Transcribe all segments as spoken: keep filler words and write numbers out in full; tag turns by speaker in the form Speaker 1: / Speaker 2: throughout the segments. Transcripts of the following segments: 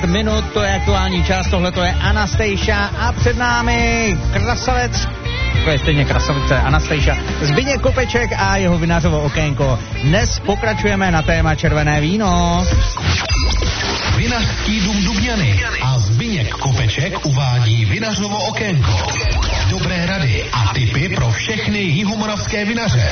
Speaker 1: minut, to je aktuální čas, tohle to je Anastasia a před námi krasavec, to je stejně krasavice Anastasia, Zbyněk Kopeček a jeho vinařovo okénko. Dnes pokračujeme na téma červené víno.
Speaker 2: Vinařský dům Dubňany a Zbyněk Kopeček uvádí vinařovo okénko. Dobré rady a tipy pro všechny jihomoravské vinaře.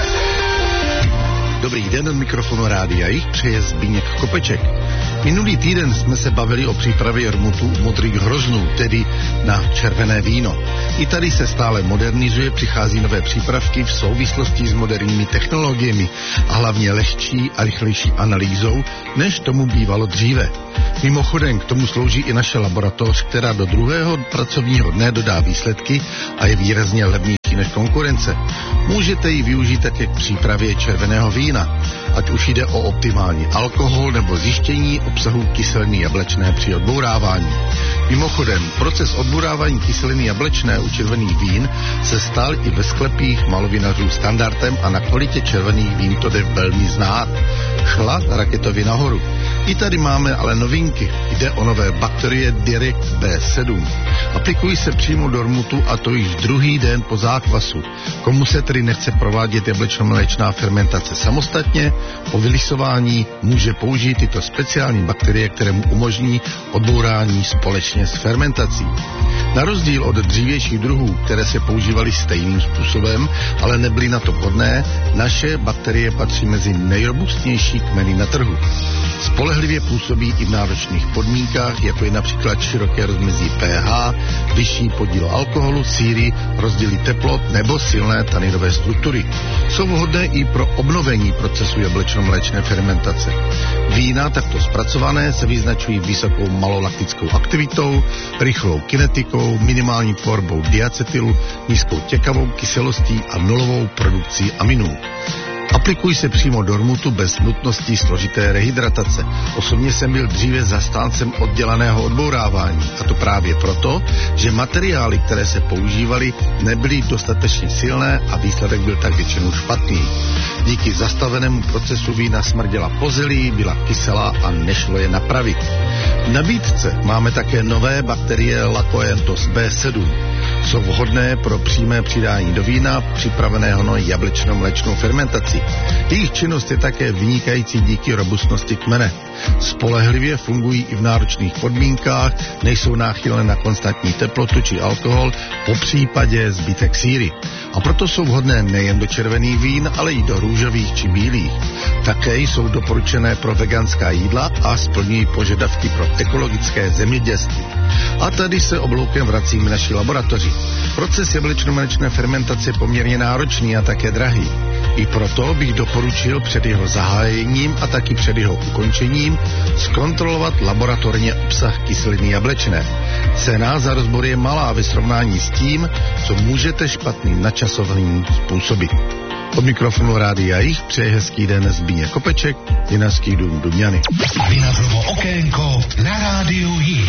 Speaker 3: Dobrý den, od mikrofonu Rádia Jih přeje Zbyněk Kopeček. Minulý týden jsme se bavili o přípravě rmutu modrých hroznů, tedy na červené víno. I tady se stále modernizuje, přichází nové přípravky v souvislosti s moderními technologiemi a hlavně lehčí a rychlejší analýzou, než tomu bývalo dříve. Mimochodem k tomu slouží i naše laboratoř, která do druhého pracovního dne dodá výsledky a je výrazně levnější než konkurence. Můžete ji využít také k přípravě červeného vína, ať už jde o optimální alkohol nebo zjištění obsahu kyseliny jablečné při odbourávání. Mimochodem, proces odbourávání kyseliny jablečné u červených vín se stal i ve sklepích malovinařů standardem a na kvalitě červených vín to jde velmi znát. Šla raketově nahoru. I tady máme ale novinky. Jde o nové bakterie Direct B sedm. Aplikují se přímo do rmutu a to již druhý den po zákvasu. Komu se tedy nechce provádět jablečnomléčná fermentace samostatně, po vylisování může použít tyto speciální bakterie, které mu umožní odbourání společně s fermentací. Na rozdíl od dřívějších druhů, které se používaly stejným způsobem, ale nebyly na to vhodné, naše bakterie patří mezi nejrobustnější kmeny na trhu. Spolehlivě působí i v náročných podmínkách, jako je například široké rozmezí pH, vyšší podíl alkoholu, síry, rozdíly teplot nebo silné taninové struktury. Jsou vhodné i pro obnovení procesu jablečnomléčné fermentace. Vína takto zpracované se vyznačují vysokou malolaktickou aktivitou, rychlou kinetikou, minimální tvorbou diacetylu, nízkou těkavou kyselostí a nulovou produkcí aminů. Aplikují se přímo do rmutu bez nutnosti složité rehydratace. Osobně jsem byl dříve zastáncem oddělaného odbourávání, a to právě proto, že materiály, které se používaly, nebyly dostatečně silné a výsledek byl tak většinou špatný. Díky zastavenému procesu vína smrděla po zelí, byla kyselá a nešlo je napravit. V nabídce máme také nové bakterie Lacoentos B sedm. Jsou vhodné pro přímé přidání do vína připraveného na jablečnomléčnou fermentaci. Jejich činnost je také vynikající díky robustnosti kmene. Spolehlivě fungují i v náročných podmínkách, nejsou náchylné na konstantní teplotu či alkohol, po případě zbytek síry. A proto jsou vhodné nejen do červených vín, ale i do růžových či bílých. Také jsou doporučené pro veganská jídla a splňují požadavky pro ekologické zemědělství. A tady se obloukem vracím k naší laboratoři. Proces jablečnomléčné fermentace je poměrně náročný a také drahý. I proto bych doporučil před jeho zahájením a taky před jeho ukončením zkontrolovat laboratorně obsah kyseliny jablečné. Cena za rozbor je malá ve srovnání s tím, co můžete špatným načasovaným způsobit. Od mikrofonu Rádia Jih přeje hezký den Zbyněk Kopeček, Vinařský dům Dubňany.
Speaker 2: Vinařovo okénko na Rádiu Jih.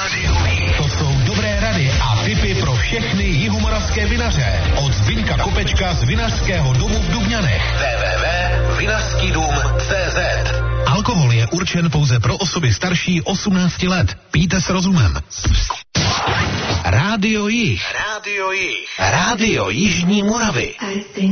Speaker 2: To jsou dobré rady a tipy pro všechny jihomoravské vinaře. Od Zbyňka Kopečka z Vinařského domu v Dubňanech. w w w tečka vinařský dům tečka cé zet. Alkohol je určen pouze pro osoby starší osmnácti let. Pijte s rozumem. Rádio Jih. Rádio Jih. Rádio Jižní Moravy.